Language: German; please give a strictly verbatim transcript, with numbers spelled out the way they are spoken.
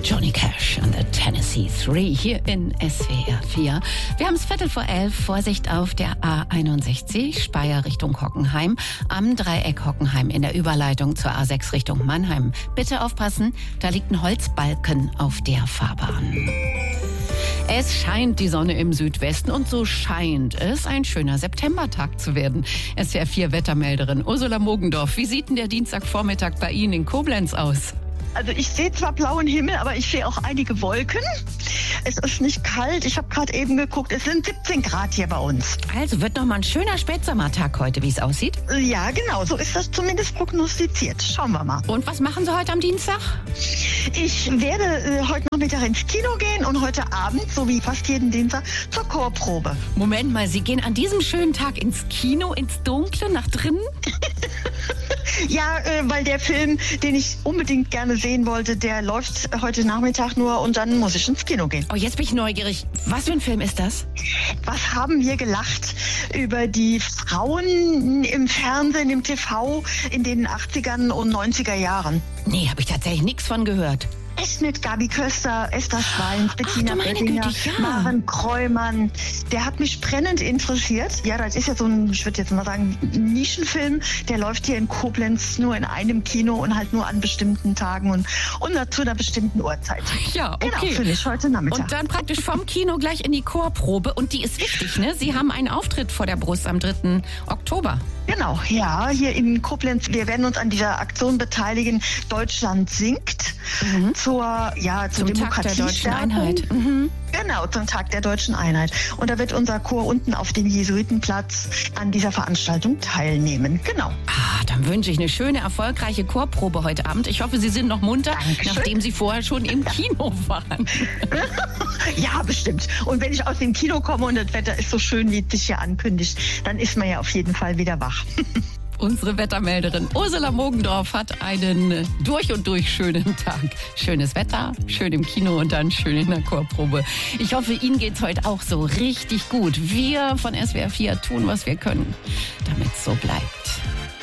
Johnny Cash and the Tennessee Three hier in S W R vier. Wir haben es Viertel vor elf. Vorsicht auf der A einundsechzig, Speyer Richtung Hockenheim. Am Dreieck Hockenheim in der Überleitung zur A sechs Richtung Mannheim. Bitte aufpassen, da liegt ein Holzbalken auf der Fahrbahn. Es scheint die Sonne im Südwesten und so scheint es ein schöner Septembertag zu werden. S W R vier Wettermelderin Ursula Mogendorf, wie sieht denn der Dienstagvormittag bei Ihnen in Koblenz aus? Also ich sehe zwar blauen Himmel, aber ich sehe auch einige Wolken. Es ist nicht kalt. Ich habe gerade eben geguckt, es sind siebzehn Grad hier bei uns. Also wird noch mal ein schöner Spätsommertag heute, wie es aussieht? Ja, genau, so ist das zumindest prognostiziert. Schauen wir mal. Und was machen Sie heute am Dienstag? Ich werde äh, heute Nachmittag ins Kino gehen und heute Abend, so wie fast jeden Dienstag, zur Chorprobe. Moment mal, Sie gehen an diesem schönen Tag ins Kino, ins Dunkle, nach drinnen? Ja, äh, weil der Film, den ich unbedingt gerne sehen wollte, der läuft heute Nachmittag nur und dann muss ich ins Kino gehen. Oh, jetzt bin ich neugierig. Was für ein Film ist das? Was haben wir gelacht über die Frauen im Fernsehen, im T V in den achtzigern und neunziger Jahren? Nee, habe ich tatsächlich nichts von gehört. Echt mit Gabi Köster, Esther Schweins, Bettina Ach, du meine Bettinger, Güte, ja. Maren Kreumann. Der hat mich brennend interessiert. Ja, das ist ja so ein, ich würde jetzt mal sagen, Nischenfilm. Der läuft hier in Koblenz nur in einem Kino und halt nur an bestimmten Tagen und, und zu einer bestimmten Uhrzeit. Ja, okay. Genau, finde ich heute Nachmittag. Und dann praktisch vom Kino gleich in die Chorprobe. Und die ist wichtig, ne? Sie haben einen Auftritt vor der Brust am dritten Oktober. Genau, ja, hier in Koblenz. Wir werden uns an dieser Aktion beteiligen. Deutschland singt mhm. zur, ja, zur zum Tag der deutschen Demokratiestärkung. Einheit. Mhm. Genau, zum Tag der deutschen Einheit. Und da wird unser Chor unten auf dem Jesuitenplatz an dieser Veranstaltung teilnehmen. Genau. Ah, dann wünsche ich eine schöne, erfolgreiche Chorprobe heute Abend. Ich hoffe, Sie sind noch munter, Dankeschön. Nachdem Sie vorher schon im Kino waren. Ja, bestimmt. Und wenn ich aus dem Kino komme und das Wetter ist so schön, wie es sich hier ankündigt, dann ist man ja auf jeden Fall wieder wach. Unsere Wettermelderin Ursula Mogendorf hat einen durch und durch schönen Tag. Schönes Wetter, schön im Kino und dann schön in der Chorprobe. Ich hoffe, Ihnen geht's heute auch so richtig gut. Wir von S W R vier tun, was wir können, damit es so bleibt.